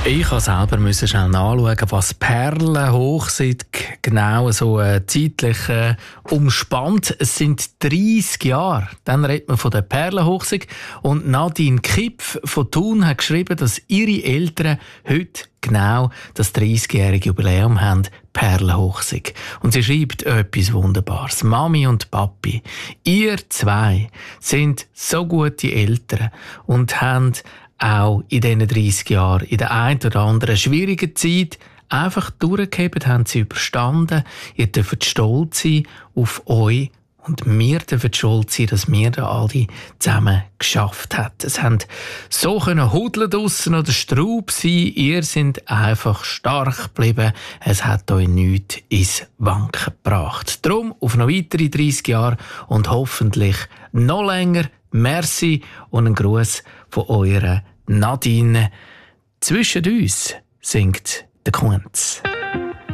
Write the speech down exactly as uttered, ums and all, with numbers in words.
Ich musste selber müssen schnell nachschauen, was Perlenhochzeit genau so äh, zeitlich äh, umspannt. Es sind dreissig Jahre. Dann redet man von der Perlenhochzeit. Und Nadine Kipf von Thun hat geschrieben, dass ihre Eltern heute genau das dreissigjährige Jubiläum haben, Perlenhochzeit. Und sie schreibt etwas Wunderbares. Mami und Papi, ihr zwei sind so gute Eltern und haben auch in diesen dreissig Jahren, in der einen oder anderen schwierigen Zeit, einfach durchgehebt, haben sie überstanden. Ihr dürft stolz sein auf euch und wir dürfen stolz sein, dass wir da alle zusammen geschafft haben. Es haben so können hudeln draussen oder Straub sein. Ihr seid einfach stark geblieben. Es hat euch nichts ins Wanken gebracht. Darum auf noch weitere dreissig Jahre und hoffentlich noch länger. Merci und ein Gruß von eurer Nadine. Zwischen uns singt der Kunz.